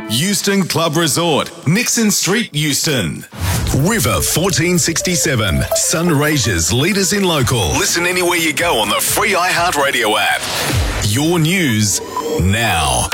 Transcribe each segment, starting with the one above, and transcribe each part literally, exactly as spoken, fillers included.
Euston Club Resort, Nixon Street, Euston. River fourteen sixty-seven, Sunraysia's leaders in local. Listen anywhere you go on the free iHeartRadio app. Your news now.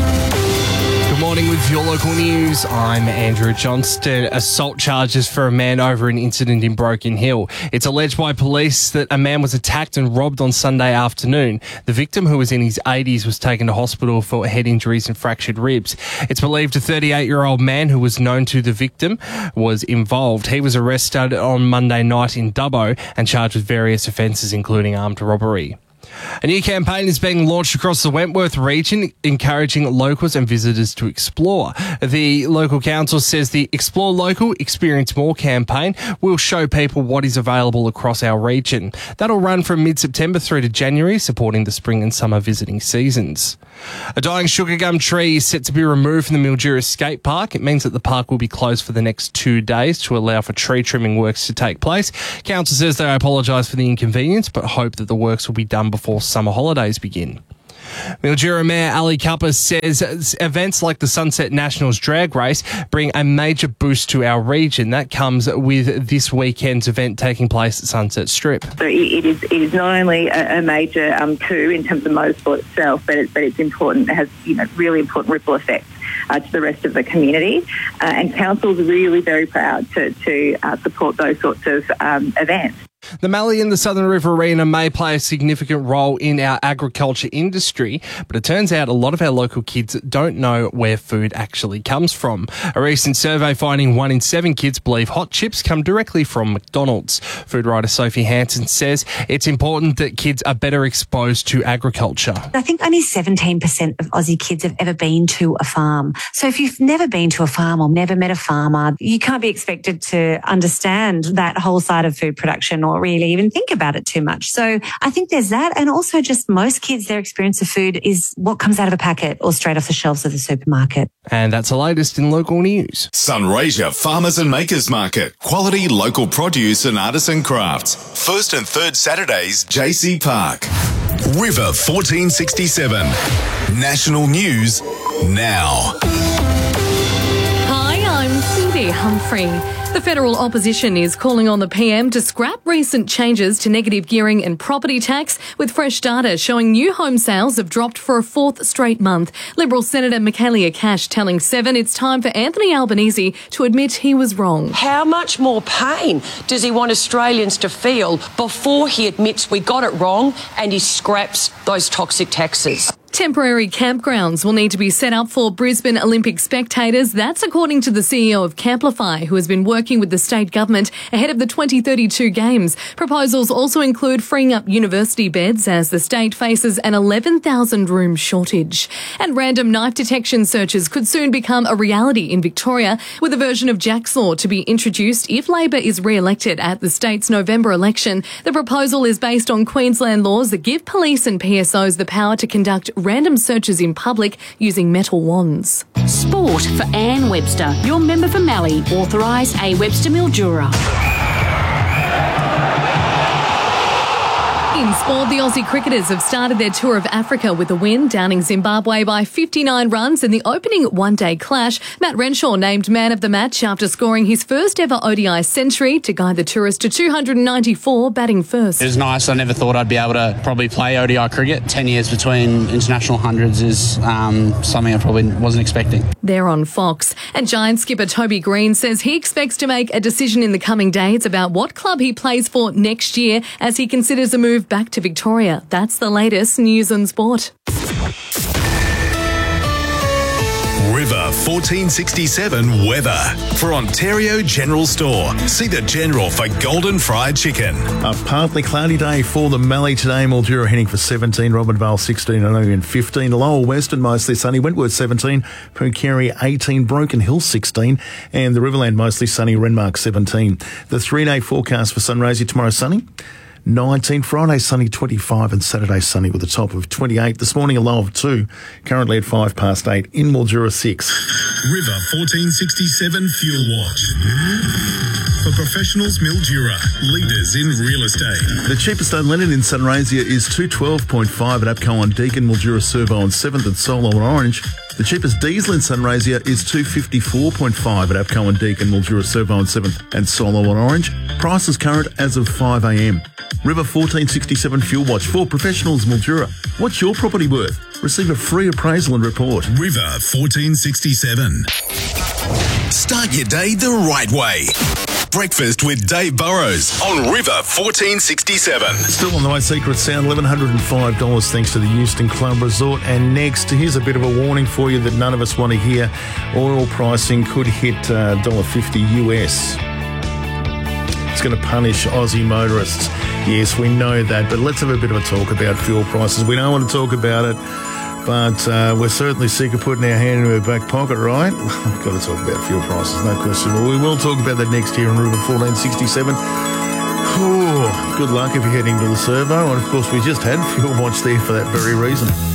Good morning with your local news. I'm Andrew Johnston. Assault charges for a man over an incident in Broken Hill. It's alleged by police that a man was attacked and robbed on Sunday afternoon. The victim, who was in his eighties, was taken to hospital for head injuries and fractured ribs. It's believed a thirty-eight-year-old man who was known to the victim was involved. He was arrested on Monday night in Dubbo and charged with various offences, including armed robbery. A new campaign is being launched across the Wentworth region, encouraging locals and visitors to explore. The local council says the Explore Local, Experience More campaign will show people what is available across our region. That'll run from mid-September through to January, supporting the spring and summer visiting seasons. A dying sugar gum tree is set to be removed from the Mildura Skate Park. It means that the park will be closed for the next two days to allow for tree trimming works to take place. Council says they apologise for the inconvenience, but hope that the works will be done before summer holidays begin. Mildura Mayor Ali Cupper says events like the Sunset Nationals drag race bring a major boost to our region. That comes with this weekend's event taking place at Sunset Strip. So it is, it is not only a, a major um, coup in terms of motorsport itself, but, it, but it's important. It has, you know, really important ripple effects uh, to the rest of the community. Uh, and council's really very proud to, to uh, support those sorts of um, events. The Mallee and the Southern River Arena may play a significant role in our agriculture industry, but it turns out a lot of our local kids don't know where food actually comes from. A recent survey finding one in seven kids believe hot chips come directly from McDonald's. Food writer Sophie Hansen says it's important that kids are better exposed to agriculture. I think only seventeen percent of Aussie kids have ever been to a farm. So if you've never been to a farm or never met a farmer, you can't be expected to understand that whole side of food production or really even think about it too much. So I think there's that. And also just most kids, their experience of food is what comes out of a packet or straight off the shelves of the supermarket. And that's the latest in local news. Sunraysia Farmers and Makers Market. Quality local produce and artisan crafts. First and third Saturdays, J C Park. River fourteen sixty-seven. National News now. Hi, I'm Cindy Humphrey. The federal opposition is calling on the P M to scrap recent changes to negative gearing and property tax, with fresh data showing new home sales have dropped for a fourth straight month. Liberal Senator Michaelia Cash telling Seven it's time for Anthony Albanese to admit he was wrong. How much more pain does he want Australians to feel before he admits we got it wrong and he scraps those toxic taxes? Temporary campgrounds will need to be set up for Brisbane Olympic spectators. That's according to the C E O of Camplify, who has been working with the state government ahead of the twenty thirty-two Games. Proposals also include freeing up university beds as the state faces an eleven thousand room shortage. And random knife detection searches could soon become a reality in Victoria, with a version of Jack's Law to be introduced if Labor is re-elected at the state's November election. The proposal is based on Queensland laws that give police and P S Os the power to conduct random searches in public using metal wands. Sport for Anne Webster, your member for Mallee, authorised A Webster Mildura. In sport, the Aussie cricketers have started their tour of Africa with a win, downing Zimbabwe by fifty-nine runs in the opening one-day clash. Matt Renshaw named man of the match after scoring his first ever O D I century to guide the tourists to two hundred ninety-four, batting first. It was nice. I never thought I'd be able to probably play O D I cricket. Ten years between international hundreds is um, something I probably wasn't expecting. They're on Fox. And Giants skipper Toby Green says he expects to make a decision in the coming days about what club he plays for next year as he considers a move back to Victoria. That's the latest news and sport. River fourteen sixty-seven weather. For Ontario General Store, see the General for golden fried chicken. A partly cloudy day for the Mallee today. Mildura heading for seventeen, Robinvale sixteen, and Oregon fifteen. Lower Western mostly sunny, Wentworth seventeen, Pooncarie eighteen, Broken Hill sixteen, and the Riverland mostly sunny, Renmark seventeen. The three-day forecast for Sunraysia tomorrow sunny, nineteen, Friday sunny twenty-five, and Saturday sunny with a top of twenty-eight. This morning a low of two, currently at five past eight, in Mildura six. River fourteen sixty-seven Fuel Watch. for Professionals Mildura, leaders in real estate. The cheapest unleaded in Sunraysia is two twelve point five at APCO on Deakin, Mildura Servo on seventh and Solo on Orange. The cheapest diesel in Sunraysia is two fifty-four point five at APCO on Deakin, Mildura Servo on seventh and Solo on Orange. Prices current as of five a m. River fourteen sixty-seven Fuel Watch for Professionals Mildura. What's your property worth? Receive a free appraisal and report. River fourteen sixty-seven. Start your day the right way. Breakfast with Dave Burrows on River fourteen sixty-seven. Still on the way, Secret Sound, eleven oh five dollars thanks to the Euston Club Resort. And next, here's a bit of a warning for you that none of us want to hear. Oil pricing could hit uh, one dollar fifty U S. It's going to punish Aussie motorists. Yes, we know that, but let's have a bit of a talk about fuel prices. We don't want to talk about it, but uh, we're certainly sick of putting our hand in our back pocket, right? We've got to talk about fuel prices, no question. Well, we will talk about that next year on River fourteen sixty-seven. Oh, good luck if you're heading to the servo. And, of course, we just had Fuel Watch there for that very reason.